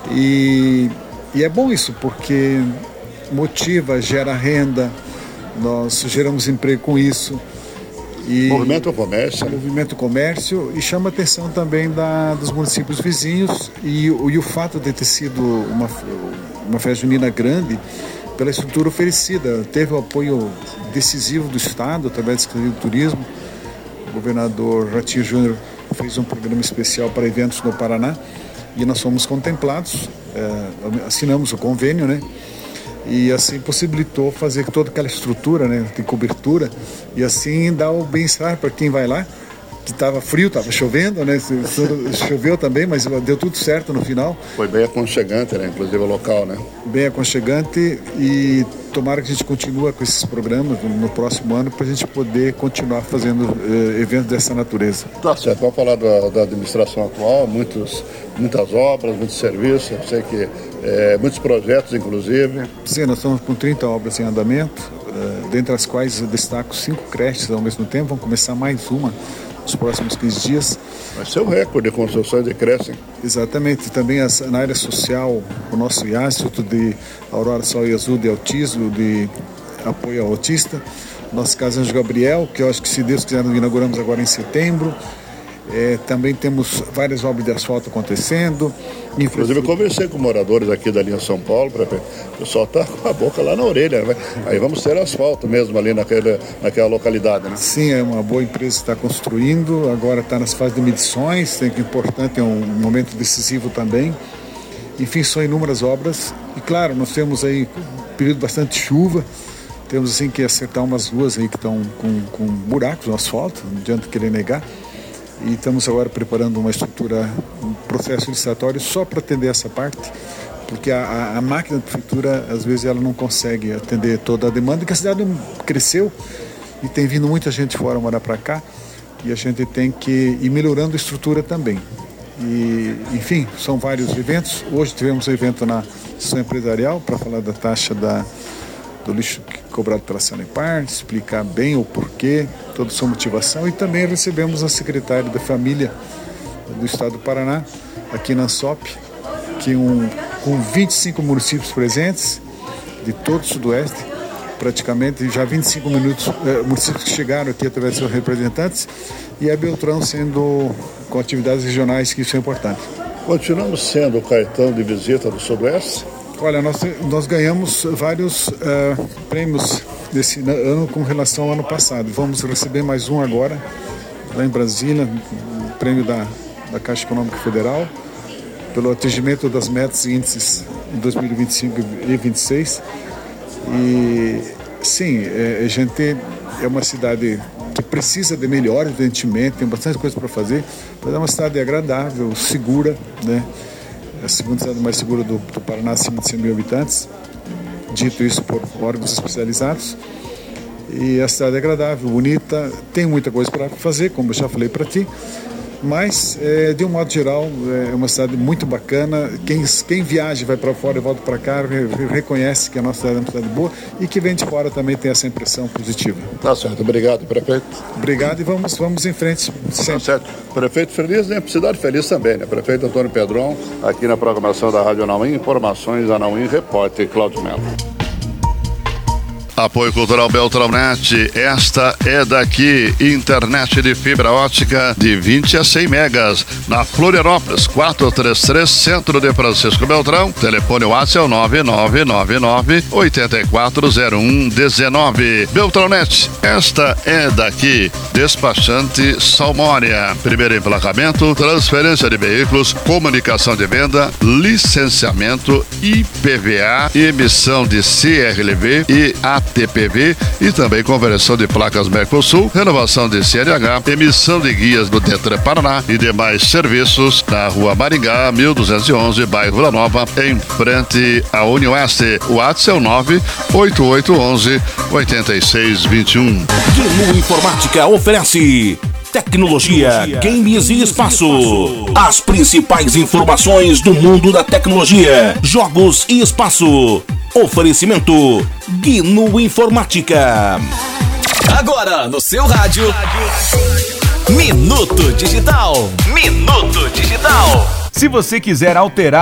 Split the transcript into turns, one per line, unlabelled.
E é bom isso, porque motiva, gera renda, nós geramos emprego com isso. E
movimento comércio.
Movimento comércio, e chama a atenção também dos municípios vizinhos e o fato de ter sido uma festa junina grande pela estrutura oferecida. Teve o apoio decisivo do Estado através da Secretaria do Turismo. O governador Ratinho Júnior fez um programa especial para eventos no Paraná e nós fomos contemplados, assinamos o convênio, né? E assim possibilitou fazer toda aquela estrutura, né, de cobertura, e assim dar o bem-estar para quem vai lá, que estava frio, estava chovendo, né, choveu também, mas deu tudo certo no final.
Foi bem aconchegante, né, inclusive o local, né?
Bem aconchegante, e tomara que a gente continue com esses programas no próximo ano para a gente poder continuar fazendo eventos dessa natureza.
Tá certo, vamos falar da administração atual, muitas obras, muitos serviços, eu sei que muitos projetos, inclusive.
Sim, nós estamos com 30 obras em andamento, dentre as quais eu destaco 5 creches ao mesmo tempo. Vamos começar mais uma nos próximos 15 dias.
Vai ser o recorde de construções de creches.
Exatamente, também na área social, o nosso IAS, Instituto de Aurora Sol e Azul de Autismo, de apoio ao autista. Nossa Casa Anjo Gabriel, que eu acho que, se Deus quiser, nós inauguramos agora em setembro. Também temos várias obras de asfalto acontecendo.
Inclusive, eu conversei com moradores aqui da linha São Paulo, o pessoal está com a boca lá na orelha, né? Aí vamos ter asfalto mesmo ali naquela localidade, né?
Sim, é uma boa empresa que está construindo, agora está nas fases de medições, que é importante, é um momento decisivo também. Enfim, são inúmeras obras, e claro, nós temos aí um período bastante chuva, temos assim que acertar umas ruas aí que estão com buracos no asfalto, não adianta querer negar. E estamos agora preparando uma estrutura, um processo licitatório só para atender essa parte, porque a máquina da prefeitura, às vezes, ela não consegue atender toda a demanda, porque a cidade cresceu e tem vindo muita gente fora morar para cá, e a gente tem que ir melhorando a estrutura também. E, enfim, são vários eventos. Hoje tivemos um evento na sessão empresarial para falar da taxa do lixo cobrado pela Sanepar, explicar bem o porquê, toda a sua motivação, e também recebemos a secretária da Família do Estado do Paraná, aqui na ANSOP, que com 25 municípios presentes, de todo o Sudoeste, praticamente, já 25 municípios que chegaram aqui através de seus representantes, e a Beltrão sendo com atividades regionais, que isso é importante.
Continuamos sendo o cartão de visita do Sudoeste?
Olha, nós ganhamos vários prêmios desse ano com relação ao ano passado. Vamos receber mais um agora, lá em Brasília, um prêmio da Caixa Econômica Federal, pelo atingimento das metas e índices em 2025 e 2026. E, sim, a gente é uma cidade que precisa de melhor, evidentemente, tem bastante coisa para fazer, mas é uma cidade agradável, segura, né? A segunda cidade mais segura do Paraná, acima de 100 mil habitantes, dito isso por órgãos especializados. E a cidade é agradável, bonita, tem muita coisa para fazer, como eu já falei para ti, mas, de um modo geral, é uma cidade muito bacana. Quem viaja, vai para fora e volta para cá, reconhece que a nossa cidade é uma cidade boa, e que vem de fora também tem essa impressão positiva.
Tá certo, obrigado, prefeito.
Obrigado, e vamos em frente sempre.
Tá certo. Prefeito feliz, né? Cidade feliz também, né? Prefeito Antônio Pedron, aqui na programação da Rádio Anauim, informações Anauim, repórter Cláudio Melo. Apoio Cultural Beltrão.net, esta é daqui, internet de fibra ótica de 20 a 100 megas, na Florianópolis, 433, Centro de Francisco Beltrão, telefone WhatsApp é o 9999-840119. Beltrão.net, esta é daqui, despachante Salmónia, primeiro emplacamento, transferência de veículos, comunicação de venda, licenciamento, IPVA, emissão de CRLV e ATPV, e também conversão de placas Mercosul, renovação de CNH, emissão de guias do Detran Paraná e demais serviços na Rua Maringá, 1211, bairro Vila Nova, em frente à Unioeste. O WhatsApp é o 98811-8621.
Gnu Informática oferece tecnologia, games e espaço. As principais informações do mundo da tecnologia, jogos e espaço. Oferecimento Gnu Informática.
Agora no seu rádio, Minuto Digital. Minuto Digital.
Se você quiser alterar